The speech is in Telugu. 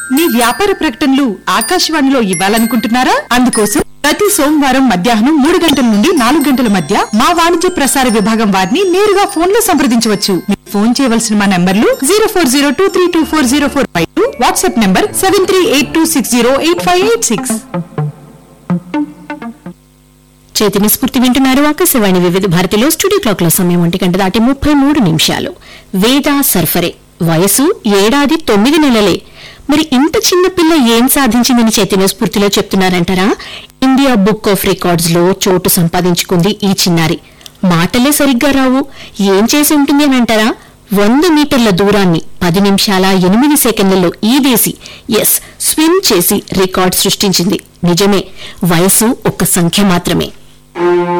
మీ వ్యాపార ప్రకటనలు ఆకాశవాణిలో ఇవ్వాలనుకుంటున్నారా? అందుకోసం ప్రతి సోమవారం మధ్యాహ్నం 3 గంటల నుండి 4 గంటల మధ్య మా వాణిజ్య ప్రసార విభాగం వారిని నేరుగా ఫోన్ లో సంప్రదించవచ్చు. ఫోన్ చేయవలసిన మా నంబర్లు 0402324045, వాట్సాప్ నంబర్ 7382608586. చైతన్య స్ఫూర్తి వింటున్నారు. ఆకాశవాణి వివిధ భారతిలో స్టూడియో క్లాక్ లో సమయం 1:33 వేద సర్ఫరే, వయసు 7 నెలలే. మరి ఇంత చిన్న పిల్ల ఏం సాధించిందని Chaitanya స్ఫూర్తిలో చెప్తున్నారంటారా? India book of records లో చోటు సంపాదించుకుంది ఈ చిన్నారి. మాటలే సరిగ్గా రావు, ఏం చేసి ఉంటుంది అని అంటారా? 100 మీటర్ల దూరాన్ని 10 నిమిషాల 8 సెకండ్లలో ఈదేసి స్విమ్ చేసి రికార్డ్ సృష్టించింది. నిజమే, వయసు ఒక్క సంఖ్య మాత్రమే.